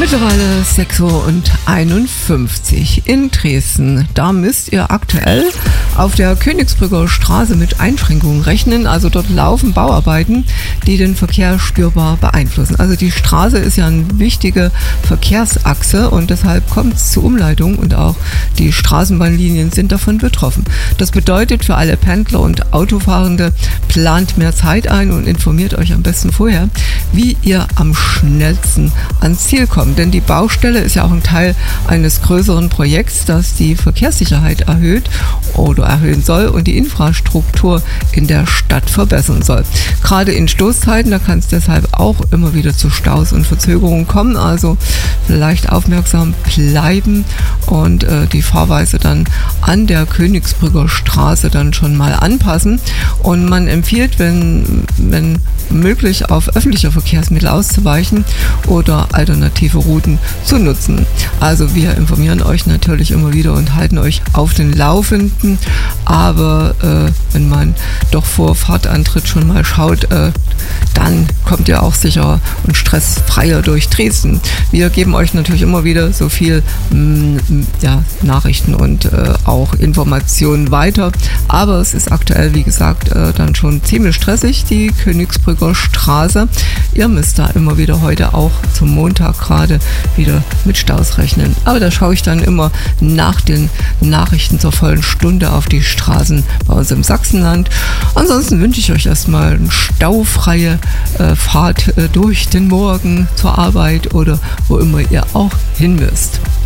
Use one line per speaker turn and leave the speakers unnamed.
Mittlerweile 6:51 Uhr in Dresden. Da müsst ihr aktuell auf der Königsbrücker Straße mit Einschränkungen rechnen. Also dort laufen Bauarbeiten, die den Verkehr spürbar beeinflussen. Also die Straße ist ja eine wichtige Verkehrsachse und deshalb kommt es zu Umleitungen und auch die Straßenbahnlinien sind davon betroffen. Das bedeutet für alle Pendler und Autofahrende, plant mehr Zeit ein und informiert euch am besten vorher, wie ihr am schnellsten ans Ziel kommt. Denn die Baustelle ist ja auch ein Teil eines größeren Projekts, das die Verkehrssicherheit erhöht oder erhöhen soll und die Infrastruktur in der Stadt verbessern soll. Gerade in Stoßzeiten, da kann es deshalb auch immer wieder zu Staus und Verzögerungen kommen. Also vielleicht aufmerksam bleiben und die Fahrweise dann an der Königsbrücker Straße dann schon mal anpassen. Und man empfiehlt, wenn möglich, auf öffentliche Verkehrsmittel auszuweichen oder alternative Routen zu nutzen. Also wir informieren euch natürlich immer wieder und halten euch auf den Laufenden, aber wenn man doch vor Fahrtantritt schon mal schaut, dann kommt ihr auch sicher und stressfreier durch Dresden. Wir geben euch natürlich immer wieder so viel Nachrichten und auch Informationen weiter, aber es ist aktuell, wie gesagt, dann schon ziemlich stressig, die Königsbrücker Straße. Ihr müsst da immer wieder heute auch zum Montag gerade wieder mit Staus rechnen. Aber da schaue ich dann immer nach den Nachrichten zur vollen Stunde auf die Straßen bei uns im Sachsenland. Ansonsten wünsche ich euch erstmal eine staufreie Fahrt durch den Morgen zur Arbeit oder wo immer ihr auch hin müsst.